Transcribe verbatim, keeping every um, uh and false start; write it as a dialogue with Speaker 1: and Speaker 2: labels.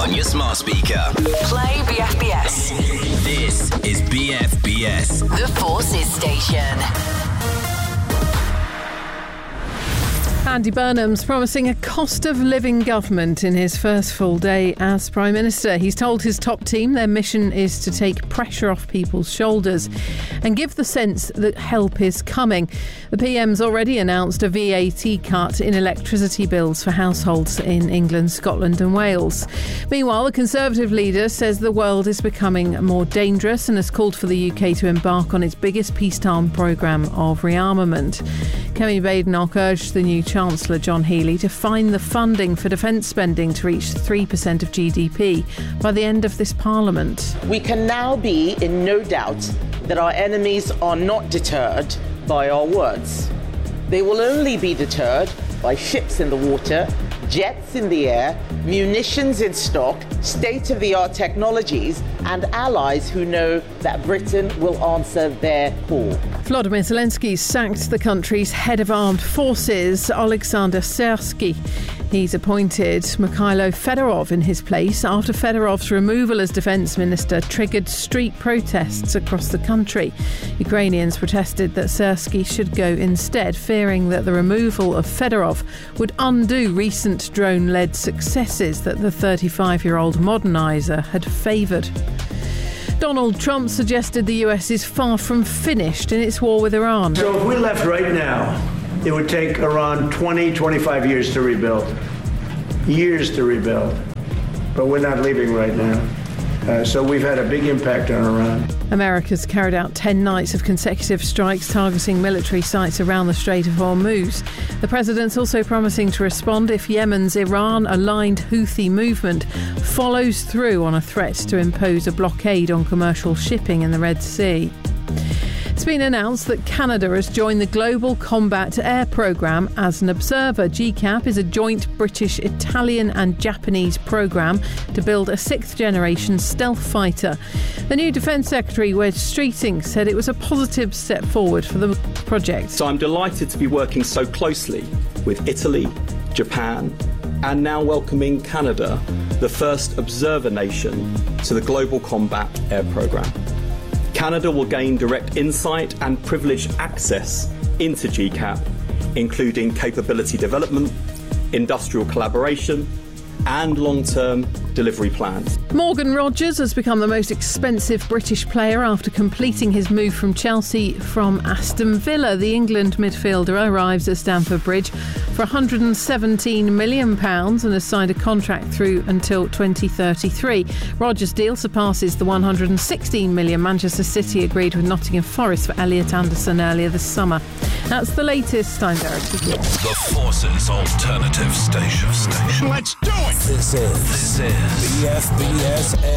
Speaker 1: on your smart speaker.
Speaker 2: Play B F B S.
Speaker 1: This is B F B S.
Speaker 2: The Forces Station.
Speaker 3: Andy Burnham's promising a cost-of-living government in his first full day as Prime Minister. He's told his top team their mission is to take pressure off people's shoulders and give the sense that help is coming. The P M's already announced a V A T cut in electricity bills for households in England, Scotland and Wales. Meanwhile, the Conservative leader says the world is becoming more dangerous and has called for the U K to embark on its biggest peacetime programme of rearmament. Kemi Badenoch urged the new Chancellor John Healey to find the funding for defence spending to reach three percent of G D P by the end of this Parliament.
Speaker 4: We can now be in no doubt that our enemies are not deterred by our words. They will only be deterred by ships in the water, jets in the air, munitions in stock, state-of-the-art technologies, and allies who know that Britain will answer their call.
Speaker 3: Volodymyr Zelensky sacked the country's head of armed forces, Alexander Syrsky. He's appointed Mikhailo Fedorov in his place after Fedorov's removal as defence minister triggered street protests across the country. Ukrainians protested that Syrsky should go instead, fearing that the removal of Fedorov would undo recent drone-led successes that the thirty-five-year-old moderniser had favoured. Donald Trump suggested the U S is far from finished in its war with Iran.
Speaker 5: So if we left right now, it would take Iran twenty, twenty-five years to rebuild. Years to rebuild. But we're not leaving right now. Uh, so we've had a big impact on Iran.
Speaker 3: America's carried out ten nights of consecutive strikes targeting military sites around the Strait of Hormuz. The president's also promising to respond if Yemen's Iran-aligned Houthi movement follows through on a threat to impose a blockade on commercial shipping in the Red Sea. It's been announced that Canada has joined the Global Combat Air Programme as an observer. G CAP is a joint British, Italian and Japanese programme to build a sixth-generation stealth fighter. The new Defence Secretary, Wedge Streeting, said it was a positive step forward for the project.
Speaker 6: So I'm delighted to be working so closely with Italy, Japan and now welcoming Canada, the first observer nation to the Global Combat Air Programme. Canada will gain direct insight and privileged access into G CAP, including capability development, industrial collaboration and long-term delivery plans.
Speaker 3: Morgan Rogers has become the most expensive British player after completing his move from Chelsea from Aston Villa. The England midfielder arrives at Stamford Bridge for one hundred seventeen million pounds and has signed a contract through until twenty thirty-three. Rogers' deal surpasses the one hundred sixteen million pounds Manchester City agreed with Nottingham Forest for Elliot Anderson earlier this summer. That's the latest. I'm Derek.
Speaker 1: The Forces Alternative Station. Station.
Speaker 7: Let's do it!
Speaker 1: This is, this is
Speaker 7: B F B S